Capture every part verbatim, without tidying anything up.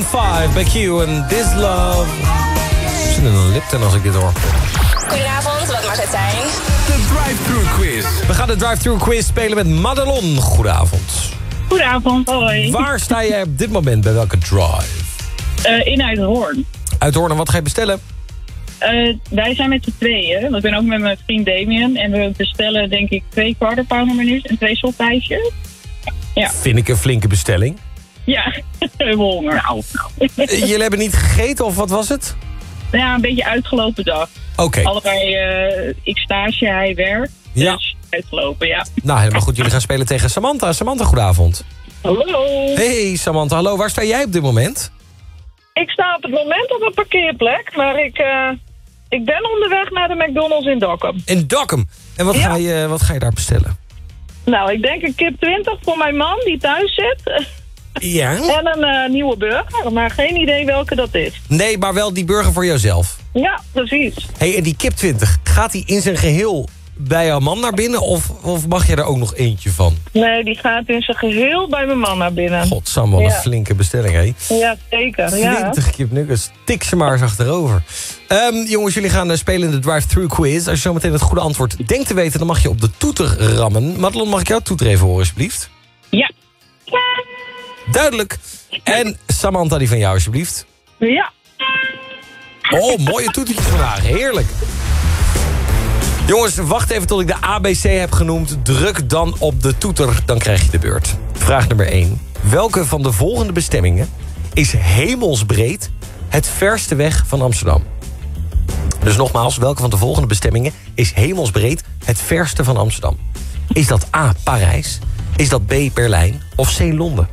vijf bij Q en This Love. Ik zit in een Lipton als ik dit hoor. Goedenavond, wat mag het zijn? De drive-thru quiz. We gaan de drive-thru quiz spelen met Madelon. Goedenavond. Goedenavond, hoi. Waar sta jij op dit moment bij welke drive? Uh, in Uithoorn. Uithoorn, en wat ga je bestellen? Uh, wij zijn met z'n tweeën. Want ik ben ook met mijn vriend Damien. En we bestellen denk ik twee quarter pounder menus en twee softijsjes. Ja. Vind ik een flinke bestelling. Ja, we hebben honger. Nou, nou. Jullie hebben niet gegeten of wat was het? Ja, een beetje uitgelopen dag. Oké. Okay. Allebei, uh, ik stage, hij werkt. Ja. Dus uitgelopen, ja. Nou, helemaal goed. Jullie gaan spelen tegen Samantha. Samantha, goedenavond. Hallo. Hey Samantha, hallo. Waar sta jij op dit moment? Ik sta op het moment op een parkeerplek, maar ik, uh, ik ben onderweg naar de McDonald's in Dokkum. In Dokkum. En wat, ja. ga je, wat ga je daar bestellen? Nou, ik denk een kip twintig voor mijn man die thuis zit. Ja. En een uh, nieuwe burger, maar geen idee welke dat is. Nee, maar wel die burger voor jouzelf. Ja, precies. Hey, en die kip twintig, gaat die in zijn geheel bij jouw man naar binnen of, of mag je er ook nog eentje van? Nee, die gaat in zijn geheel bij mijn man naar binnen. Godsam, wat ja. een flinke bestelling, hé. Ja, zeker. Ja. twintig kipnuggets, tik ze maar eens achterover. Um, jongens, jullie gaan uh, spelen in de drive-thru quiz. Als je zo meteen het goede antwoord denkt te weten, dan mag je op de toeter rammen. Madelon, mag ik jou toeter even horen, alsjeblieft? Ja. Duidelijk. En Samantha, die van jou, alsjeblieft. Ja. Oh, mooie toetertjes vandaag. Heerlijk. Jongens, wacht even tot ik de A B C heb genoemd. Druk dan op de toeter, dan krijg je de beurt. Vraag nummer één. Welke van de volgende bestemmingen is hemelsbreed het verste weg van Amsterdam? Dus nogmaals, welke van de volgende bestemmingen is hemelsbreed het verste van Amsterdam? Is dat A, Parijs? Is dat B, Berlijn? Of C, Londen?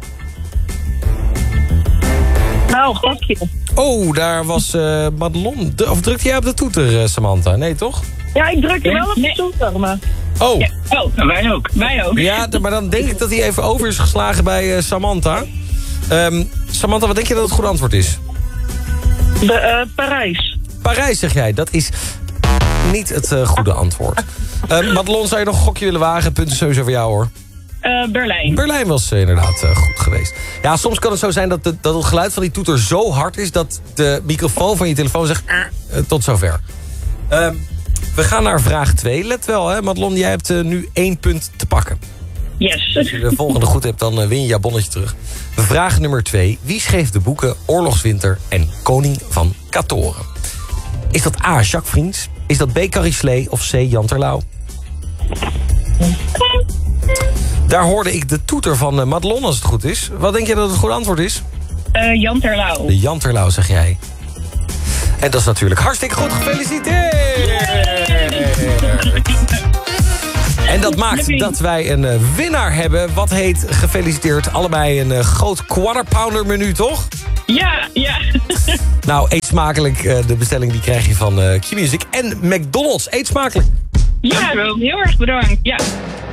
Nou, gokje. Oh, daar was uh, Madelon. Of drukte jij op de toeter, uh, Samantha? Nee, toch? Ja, ik druk je wel op de toeter, maar... Oh. Ja. Oh, wij ook. Wij ook. Ja, maar dan denk ik dat hij even over is geslagen bij uh, Samantha. Um, Samantha, wat denk je dat het goede antwoord is? De, uh, Parijs. Parijs, zeg jij. Dat is niet het uh, goede antwoord. Uh, Madelon, zou je nog een gokje willen wagen? Punten sowieso voor jou, hoor. Uh, Berlijn. Berlijn was uh, inderdaad uh, goed geweest. Ja, soms kan het zo zijn dat, de, dat het geluid van die toeter zo hard is... dat de microfoon van je telefoon zegt... Uh, tot zover. Uh, we gaan naar vraag twee. Let wel, hè, Madelon, jij hebt uh, nu één punt te pakken. Yes. Als je de volgende goed hebt, dan uh, win je jouw bonnetje terug. Vraag nummer twee. Wie schreef de boeken Oorlogswinter en Koning van Katoren? Is dat A, Jacques Vriends? Is dat B, Carrie Slee? Of C, Jan Terlouw? Daar hoorde ik de toeter van uh, Madelon, als het goed is. Wat denk je dat het goede antwoord is? Uh, Jan Terlouw. De Jan Terlouw, zeg jij. En dat is natuurlijk hartstikke goed. Gefeliciteerd! En dat maakt dat wij een uh, winnaar hebben. Wat heet gefeliciteerd? Allebei een uh, groot quarter pounder menu, toch? Ja, ja. Nou, eet smakelijk. Uh, de bestelling die krijg je van uh, Q-Music en McDonald's. Eet smakelijk. Ja, heel erg bedankt. Ja.